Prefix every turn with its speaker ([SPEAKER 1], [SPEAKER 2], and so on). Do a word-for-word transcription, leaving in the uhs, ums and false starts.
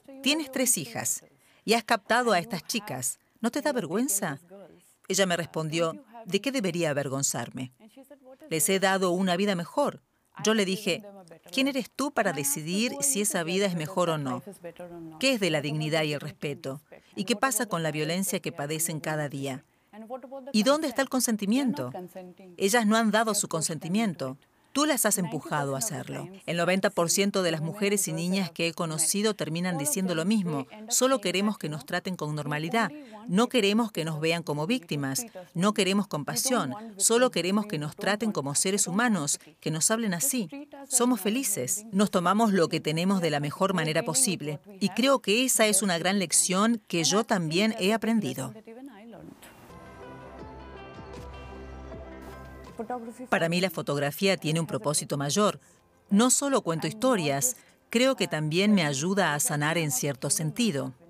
[SPEAKER 1] Tienes tres hijas y has captado a estas chicas. ¿No te da vergüenza? Ella me respondió, ¿de qué debería avergonzarme? Les he dado una vida mejor. Yo le dije, ¿quién eres tú para decidir si esa vida es mejor o no? ¿Qué es de la dignidad y el respeto? ¿Y qué pasa con la violencia que padecen cada día? ¿Y dónde está el consentimiento? Ellas no han dado su consentimiento. Tú las has empujado a hacerlo. El noventa por ciento de las mujeres y niñas que he conocido terminan diciendo lo mismo. Solo queremos que nos traten con normalidad. No queremos que nos vean como víctimas. No queremos compasión. Solo queremos que nos traten como seres humanos, que nos hablen así. Somos felices. Nos tomamos lo que tenemos de la mejor manera posible. Y creo que esa es una gran lección que yo también he aprendido. Para mí la fotografía tiene un propósito mayor. No solo cuento historias, creo que también me ayuda a sanar en cierto sentido.